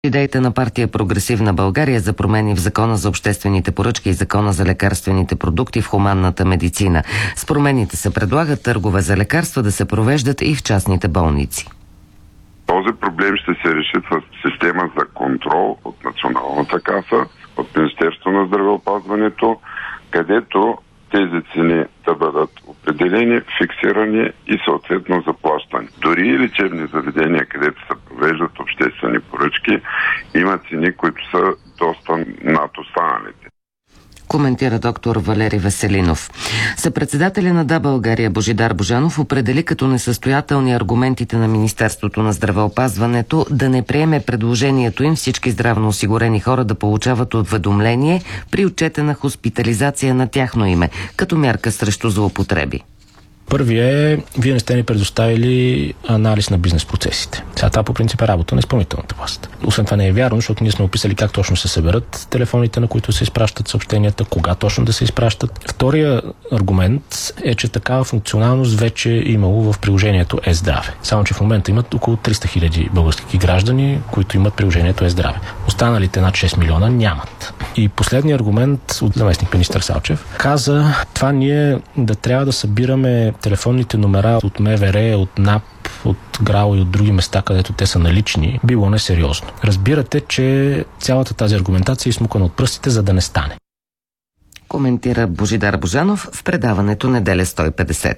Идеите на партия Прогресивна България за промени в Закона за обществените поръчки и Закона за лекарствените продукти в хуманната медицина. С промените се предлагат търгове за лекарства да се провеждат и в частните болници. Този проблем ще се реши в система за контрол от Националната каса, от Министерството на здравеопазването, където тези цени да бъдат определени, фиксирани и съответно заплащани. Дори и лечебни заведения, където се провеждат обществени поръчки, има цени, които са доста над останалите. Коментира доктор Валери Веселинов. Съпредседателя на България Божидар Божанов определи като несъстоятелни аргументите на Министерството на здравеопазването да не приеме предложението им всички здравно осигурени хора да получават уведомление при отчетена хоспитализация на тяхно име, като мярка срещу злоупотреби. Първият е, вие не сте ни предоставили анализ на бизнес процесите. Сега това по принцип е работа на изпълнителната власт. Освен това не е вярно, защото ние сме описали как точно се съберат телефоните, на които се изпращат съобщенията, кога точно да се изпращат. Втория аргумент е, че такава функционалност вече е имало в приложението Е-здраве. Само че в момента имат около 300 хиляди български граждани, които имат приложението Е-здраве. Останалите над 6 милиона нямат. И последният аргумент от заместник министър Салчев каза, това ние да трябва да събираме телефонните номера от МВР, от НАП, от ГРАО и от други места, където те са налични, било несериозно. Разбирате, че цялата тази аргументация е изсмукана от пръстите, за да не стане. Коментира Божидар Божанов в предаването Неделя 150.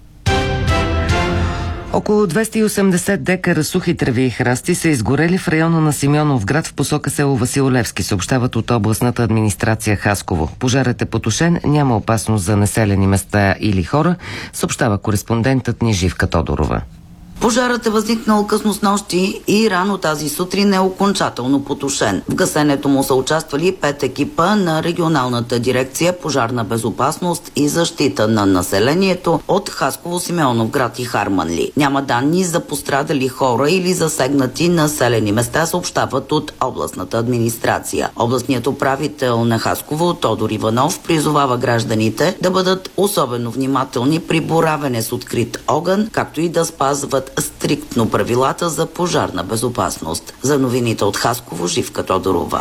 Около 280 декара сухи треви и храсти са изгорели в района на Симеоновград в посока село Василолевски, съобщават от областната администрация Хасково. Пожарът е потушен, няма опасност за населени места или хора, съобщава кореспондентът ни Живка Тодорова. Пожарът е възникнал късно снощи и рано тази сутрин е окончателно потушен. В гасенето му са участвали 5 екипа на регионалната дирекция пожарна безопасност и защита на населението от Хасково, Симеоновград и Харманли. Няма данни за пострадали хора или засегнати населени места, съобщават от областната администрация. Областният управител на Хасково Тодор Иванов призовава гражданите да бъдат особено внимателни при боравене с открит огън, както и да спазват стриктно правилата за пожарна безопасност. За новините от Хасково, Живка Тодорова.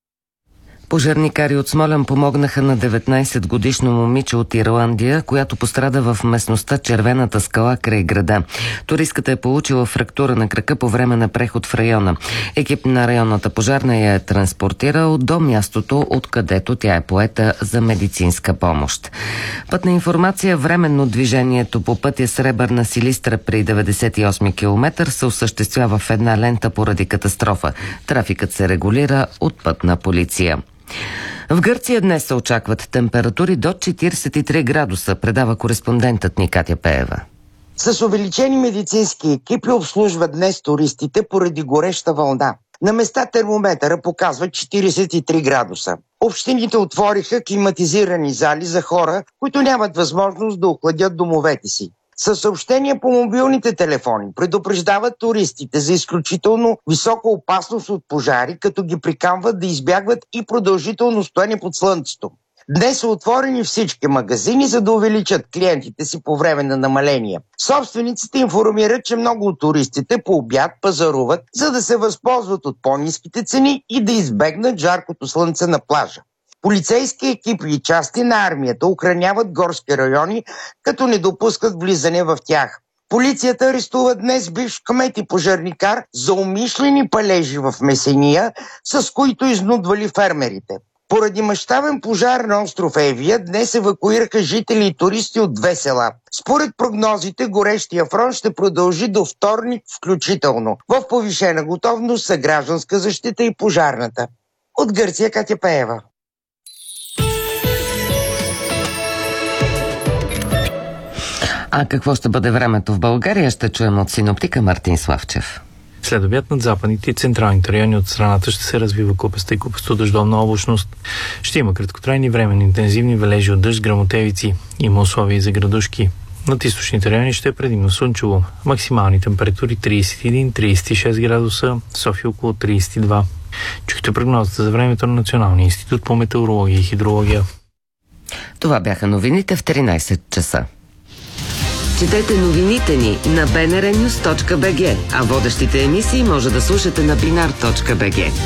Пожарникари от Смолян помогнаха на 19-годишно момиче от Ирландия, която пострада в местността Червената скала край града. Туристката е получила фрактура на крака по време на преход в района. Екип на районната пожарна я е транспортирал до мястото, откъдето тя е поета за медицинска помощ. Пътна информация: временно движението по пътя Сребърна Силистра при 98 км се осъществява в една лента поради катастрофа. Трафикът се регулира от пътна полиция. В Гърция днес се очакват температури до 43 градуса, предава кореспондентът ни Катя Пеева. С увеличени медицински екипи обслужват днес туристите поради гореща вълна. На места термометъра показва 43 градуса. Общините отвориха климатизирани зали за хора, които нямат възможност да охладят домовете си. Със съобщения по мобилните телефони предупреждават туристите за изключително висока опасност от пожари, като ги приканват да избягват и продължително стоене под слънцето. Днес са отворени всички магазини, за да увеличат клиентите си по време на намаления. Собствениците информират, че много от туристите по обяд пазаруват, за да се възползват от по-ниските цени и да избегнат жаркото слънце на плажа. Полицейски екипи и части на армията охраняват горски райони, като не допускат влизане в тях. Полицията арестува днес бивш кмет и пожарникар за умишлени палежи в Месения, с които изнудвали фермерите. Поради мащабен пожар на остров Евия днес евакуираха жители и туристи от 2 села. Според прогнозите, горещия фронт ще продължи до вторник включително. В повишена готовност са гражданска защита и пожарната. От Гърция, Катя Пеева. А какво ще бъде времето в България, ще чуем от синоптика Мартин Славчев. След обяд над западните и централните райони от страната ще се развива купеста и купесто-дъждовна облачност. Ще има краткотрайни временни интензивни валежи от дъжд, гръмотевици. Има условия за градушки. Над източните райони ще е предимно слънчево. Максимални температури 31-36 градуса, в София около 32. Чухте прогнозата за времето на Националния институт по метеорология и хидрология. Това бяха новините в 13 часа. Четете новините ни на bnrnews.bg, а водещите емисии може да слушате на binar.bg.